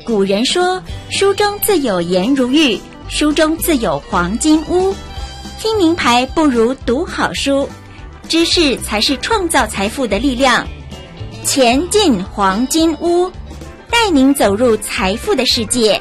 古人说，书中自有颜如玉，书中自有黄金屋。听名牌不如读好书，知识才是创造财富的力量。钱进黄金屋，带您走入财富的世界。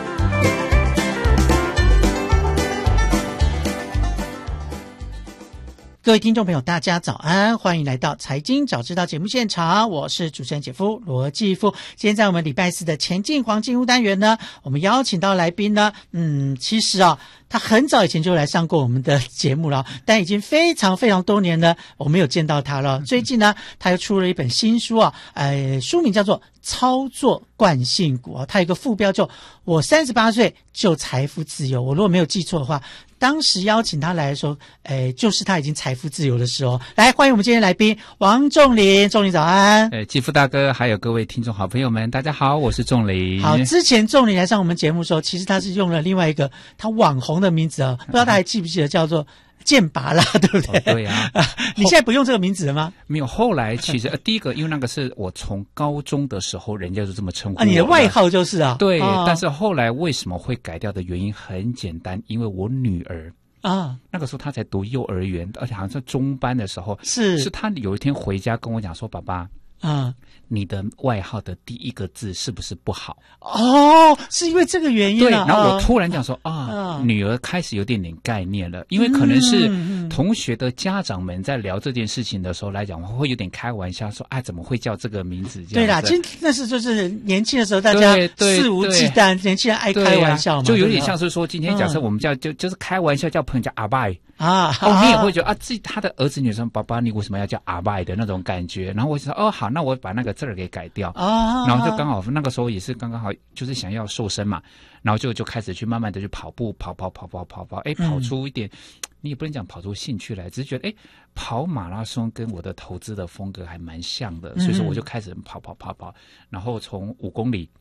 各位听众朋友大家早安，欢迎来到财经早知道节目现场，我是主持人姐夫罗继夫。今天在我们礼拜四的前进黄金屋单元呢，我们邀请到来宾呢，其实他很早以前就来上过我们的节目了，但已经非常非常多年呢，我没有见到他了。最近呢，他又出了一本新书书名叫做《操作惯性股》他有一个副标就我38岁就财富自由。我如果没有记错的话，当时邀请他来的时候，就是他已经财富自由的时候。来，欢迎我们今天来宾王仲林，仲林早安。 继父大哥，还有各位听众好朋友们，大家好，我是仲林。 好，之前仲林来上我们节目的时候，其实他是用了另外一个他网红的名字不知道他还记不记得，叫做剑拔啦，对不对？ 对啊。 你现在不用这个名字了吗？ 没有，后来其实第一个，因为那个是我从高中的时候人家就这么称呼我你的外号就是对，但是后来为什么会改掉的原因很简单，因为我女儿那个时候她才读幼儿园，而且好像是中班的时候，是她有一天回家跟我讲说，爸爸你的外号的第一个字是不是不好？ 是因为这个原因对，然后我突然讲说女儿开始有点概念了，因为可能是同学的家长们在聊这件事情的时候来讲，会有点开玩笑说怎么会叫这个名字？这样子对啦，那是就是年轻的时候大家肆无忌惮，年轻人爱开玩笑嘛， 就有点像是说今天假设我们叫就是开玩笑叫朋友叫阿拜你也会觉得自己他的儿子女生爸爸你为什么要叫阿拜的那种感觉，然后我就说好，那我把那个字儿给改掉然后就刚好那个时候也是刚好就是想要瘦身嘛，然后就开始去慢慢的去跑步跑跑出一点你也不能讲跑出兴趣来，只是觉得跑马拉松跟我的投资的风格还蛮像的，所以说我就开始跑，然后从5公里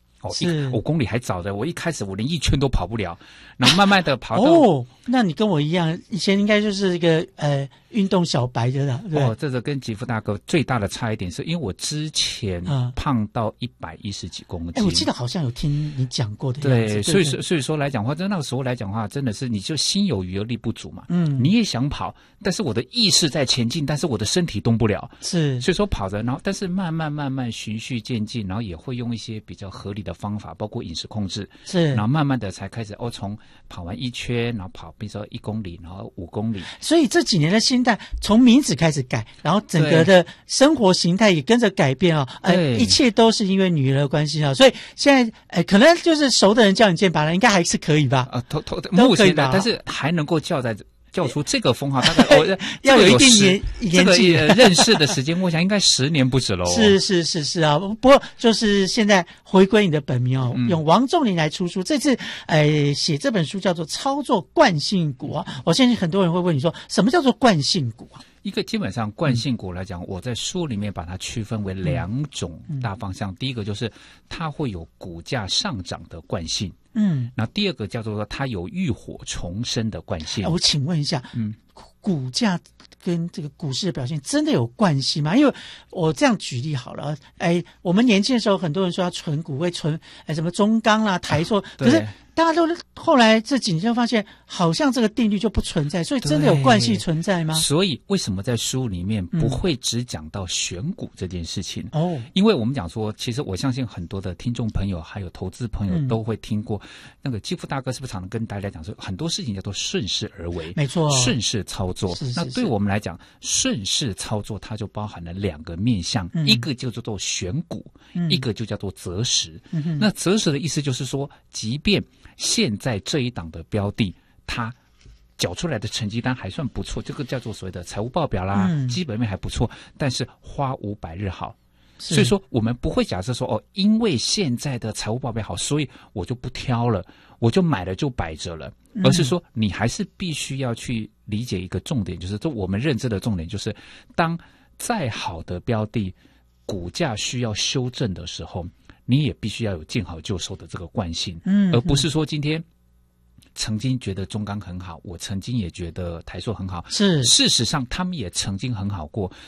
5公里还早的，我一开始我连1圈都跑不了，然后慢慢的跑到那你跟我一样，以前应该就是一个运动小白的这个跟吉夫大哥最大的差一点是因为我之前胖到110几公斤， 我记得好像有听你讲过的样子。对，所以说来讲话，在那个时候来讲话，真的是你就心有余而力不足嘛。你也想跑，但是我的意识在前进，但是我的身体动不了。所以说跑着，然后但是慢慢循序渐进，然后也会用一些比较合理的方法，包括饮食控制。然后慢慢的才开始从跑完1圈，然后跑比如说1公里，然后5公里。 所以这几年的心态从名字开始改，然后整个的生活形态也跟着改变一切都是因为女儿的关系所以现在可能就是熟的人叫你剑拔了，应该还是可以吧？ 目前的，但是还能够叫出这个封号，大概我要有一定年纪认识的时间，我想应该10年不止喽。 是不过就是现在回归你的本名用王仲林来出书。这次写这本书叫做《操作惯性股》我相信很多人会问你说，什么叫做惯性股一个基本上惯性股来讲，我在书里面把它区分为2种大方向。第一个就是它会有股价上涨的惯性，然后第二个叫做它有浴火重生的惯性。 我请问一下，股价跟这个股市的表现真的有关系吗？因为我这样举例好了，我们年轻的时候很多人说要存股会存什么中钢啦、台塑，可是大家都后来这几年就发现好像这个定律就不存在，所以真的有惯性存在吗？ 所以为什么在书里面不会只讲到选股这件事情因为我们讲说，其实我相信很多的听众朋友还有投资朋友都会听过那个继父大哥是不是常常跟大家讲说，很多事情叫做顺势而为， 没错， 顺势操作。那对我们来讲，顺势操作它就包含了2个面向，一个就叫做选股，一个就叫做择时。那择时的意思就是说，即便现在这一档的标的它缴出来的成绩单还算不错，这个叫做所谓的财务报表啦，基本面还不错，但是花500日好。所以说我们不会假设说因为现在的财务报表好，所以我就不挑了，我就买了就摆着了，而是说你还是必须要去理解一个重点，就是我们认知的重点就是当再好的标的股价需要修正的时候，你也必须要有见好就收的这个惯性，而不是说今天曾经觉得中钢很好，我曾经也觉得台塑很好， 是事实上他们也曾经很好过，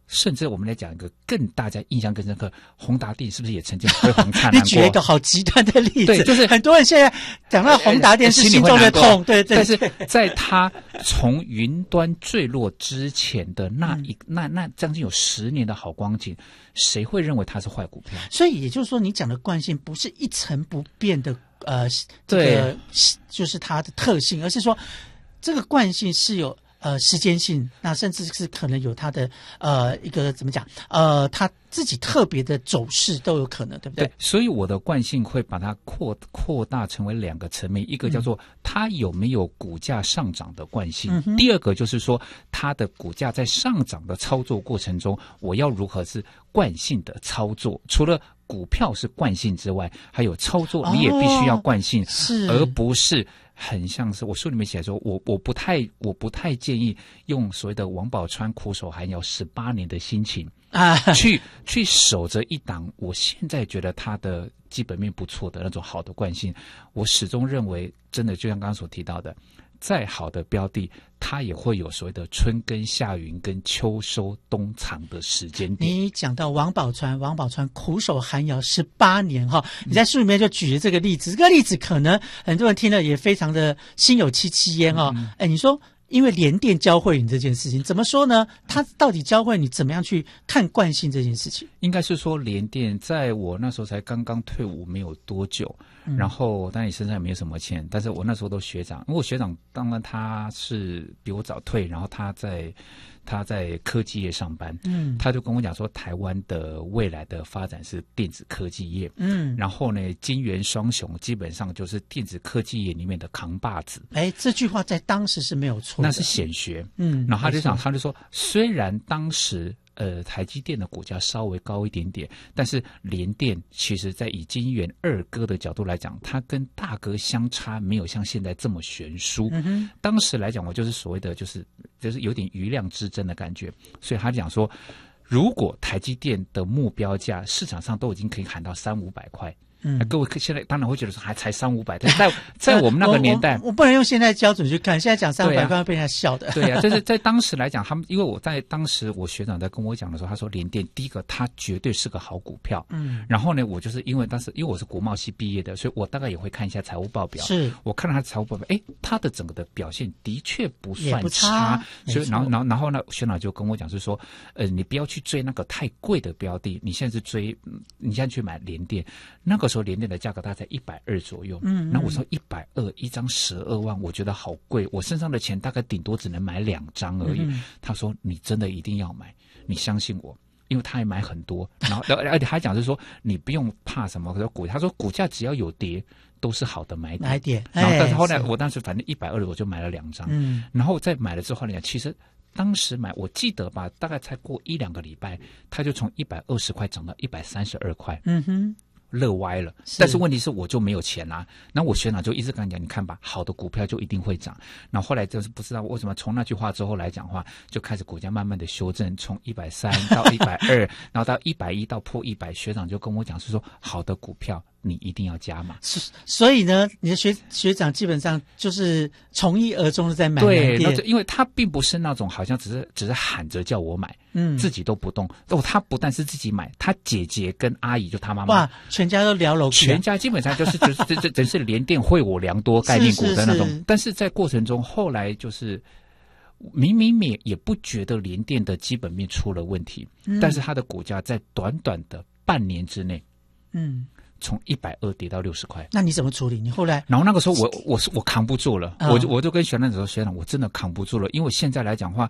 甚至我们来讲一个更大家印象更深刻，宏达电是不是也曾经辉煌灿烂过？ 你举一个好极端的例子， 对，就是很多人现在讲到宏达电是心中的痛，对对。 但是在它从云端坠落之前的那将近有10年的好光景，谁会认为它是坏股票？ 所以也就是说，你讲的惯性不是一成不变的，这个就是它的特性，而是说这个惯性是有时间性，那甚至是可能有它的一个怎么讲它自己特别的走势都有可能，对不对？ 对，所以我的惯性会把它扩大成为2个层面，一个叫做它有没有股价上涨的惯性，第二个就是说它的股价在上涨的操作过程中，我要如何是惯性的操作，除了股票是惯性之外，还有操作你也必须要惯性，而不是很像是我书里面写说，我不太建议用所谓的王宝钏苦守寒窑18年的心情去守着一档我现在觉得它的基本面不错的那种好的惯性。我始终认为，真的就像刚刚所提到的，再好的标的，它也会有所谓的春耕夏耘跟秋收冬藏的时间点。 你讲到王宝钏苦守寒窑18年哈，你在书里面就举了这个例子，这个例子可能很多人听了也非常的心有戚戚焉哦。你说因为联电教会你这件事情，怎么说呢？它到底教会你怎么样去看惯性这件事情？ 应该是说联电在我那时候才刚刚退伍没有多久，然后当然你身上也没有什么钱，但是我那时候都学长，因为我学长当然他是比我早退，然后他在科技业上班，他就跟我讲说，台湾的未来的发展是电子科技业，然后呢，金元双雄基本上就是电子科技业里面的扛把子。 这句话在当时是没有错的， 那是显学。然后他就说，虽然当时台积电的股价稍微高一点点，但是联电其实在以金元二哥的角度来讲，它跟大哥相差没有像现在这么悬殊。当时来讲，我就是所谓的就是有点余量之争的感觉，所以他讲说，如果台积电的目标价市场上都已经可以喊到300-500块。各位现在当然会觉得说还才300-500，但是在我们那个年代， 我不能用现在标准去看，现在讲300块会被人家笑的。 对啊，就是在当时来讲，他们因为我在当时我学长在跟我讲的时候，他说联电第一个它绝对是个好股票，然后呢，我就是因为当时因为我是国贸系毕业的，所以我大概也会看一下财务报表， 是我看到他的财务报表，它的整个的表现的确不算差，所以然后呢，学长就跟我讲是说，你不要去追那个太贵的标的，你现在去买联电，那个时候联电的价格大概在120左右，那我说120一张12万，我觉得好贵，我身上的钱大概顶多只能买2张而已。他说你真的一定要买，你相信我，因为他也买很多，然后而且他讲是说你不用怕什么，他说股价只要有跌都是好的买点。然后但是后来我当时反正120我就买了2张，然后再买了之后呢，其实当时买我记得吧，大概才过1-2个礼拜，他就从120块涨到132块。乐歪了，但是问题是我就没有钱啦。然后我学长就一直跟他讲，你看吧，好的股票就一定会涨。然后后来就是不知道为什么从那句话之后来讲话，就开始股价慢慢的修正，从130到120，然后到110到破100，学长就跟我讲是说，好的股票你一定要加码。 所以呢，你的学长基本上就是从一而终的在买。 对，因为他并不是那种好像只是喊着叫我买，自己都不动。他不但是自己买，他姐姐跟阿姨就他妈妈， 哇，全家都聊楼， 全家基本上就是真是联电惠我良多概念股的那种。是。但是在过程中，后来就是明也不觉得联电的基本面出了问题，但是它的股价在短短的半年之内，从120跌到60块。 那你怎么处理？你后来？ 然后那个时候我扛不住了，我就跟学长说，学长我真的扛不住了，因为现在来讲话，